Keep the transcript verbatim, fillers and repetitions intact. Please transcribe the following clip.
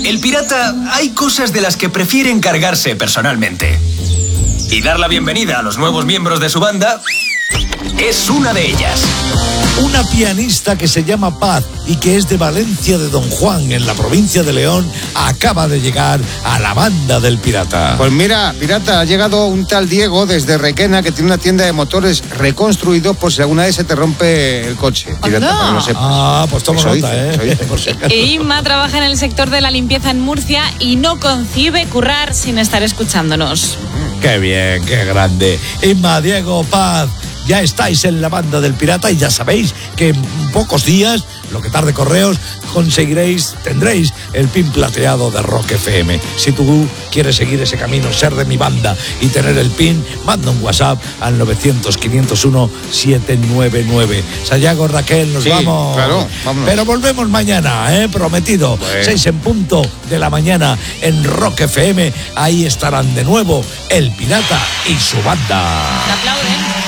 El pirata, hay cosas de las que prefiere encargarse personalmente. Y dar la bienvenida a los nuevos miembros de su banda es una de ellas. Una pianista que se llama Paz y que es de Valencia de Don Juan, en la provincia de León, acaba de llegar a la banda del pirata. Pues mira, pirata, ha llegado un tal Diego desde Requena, que tiene una tienda de motores reconstruido por si alguna vez se te rompe el coche. Pirata, para que lo sepas. Ah, pues toma Eso nota, dice, ¿eh? eso dice, por si acaso. E Inma trabaja en el sector de la limpieza en Murcia y no concibe currar sin estar escuchándonos. Qué bien, qué grande. Inma, Diego, Paz, ya estáis en la banda del pirata y ya sabéis que en pocos días, lo que tarde correos, conseguiréis, tendréis el pin plateado de Rock F M. Si tú quieres seguir ese camino, ser de mi banda y tener el pin, manda un WhatsApp al novecientos, quinientos uno, setecientos noventa y nueve. Sayago, Raquel, nos Sí, vamos. claro, vámonos. Pero volvemos mañana, ¿eh? Prometido. Bueno. Seis en punto de la mañana en Rock F M. Ahí estarán de nuevo el pirata y su banda. ¿Te aplauden?